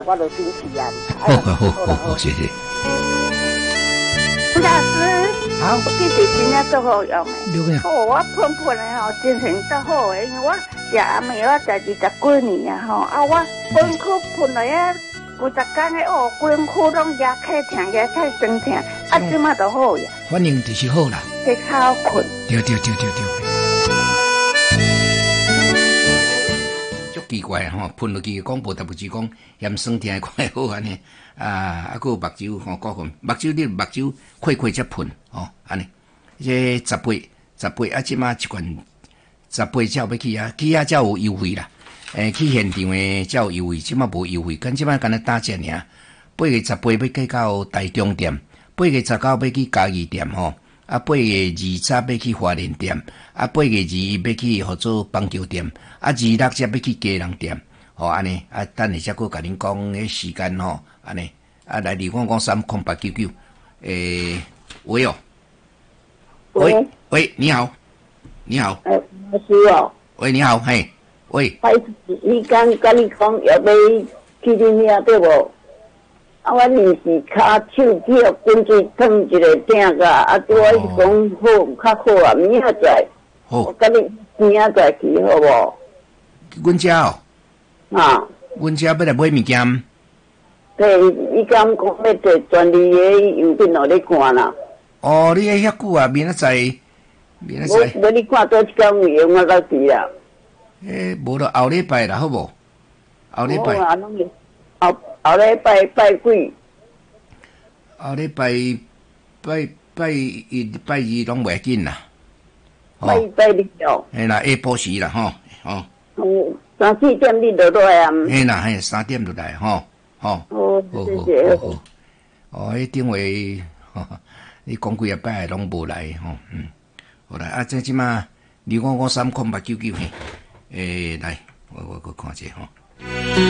我就生气啊！ 好，谢谢。 吴老师， 好， 这是真正足好用的。 刘哥， 哦，我喷的吼，精神足好的，因为我食阿妹，我食20几年啊吼，啊我喷喷落遐50天的哦，规身躯拢牙开疼，牙开酸疼，啊，即马就好呀。 反正就是好啦。 去靠困。 对。足奇怪吼，喷落去广播台不是讲嫌酸疼快好安尼啊，还有目睭吼各份，目睭快才喷吼安尼。这十八啊，即马一罐18才要去啊，去啊才有优惠啦。去现场诶才有优惠，即马无优惠，即马干那打折尔。8月18要去到台中店，8月19要去嘉义店吼。啊，8月23要去花莲店，啊，8月21要去合作邦桥店，啊，26才要去基隆店，吼安尼，啊，等下再佫甲恁讲迄时间吼，安尼，啊，来2550899，喂哦，喂，你好， 老师哦， 喂，你好，嘿，喂， 你讲你讲要去恁遐对无？啊，我就是骹手去互滚水烫一个鼎个，啊，对我是讲好，较好啊，明仔载，我甲你明仔载去好无？ 阮遮哦， 啊， 阮遮要来买物件。 对，伊讲要坐专利的邮电路咧看啦。 哦，你遐久啊？明仔载。 无你看多一天有闲，我才去啦。 无就后礼拜啦，好无？后礼拜。 啊，拢是后礼拜拜几？ 后礼拜拜一拜二拢袂紧啦。 拜二哦。 嘿啦，下晡时啦，吼。 3、4点你就来啊？ 嘿啦，嘿，3点就来，吼。 好，谢谢。 迄顶位，你讲几啊摆拢无来，吼，好啦，啊，即马2553899嘿，来，我看者吼。